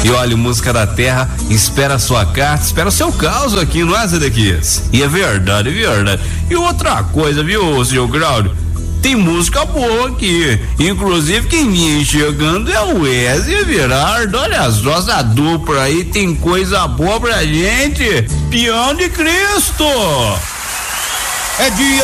E olha, Música da Terra espera a sua carta, espera o seu caos aqui, não é, Zedequias? E é verdade, é verdade. E outra coisa, viu, senhor Cláudio? Tem música boa aqui. Inclusive, quem vinha chegando é o Wesley Everardo. Olha só, essa dupla aí tem coisa boa pra gente. Pião de Cristo! É dia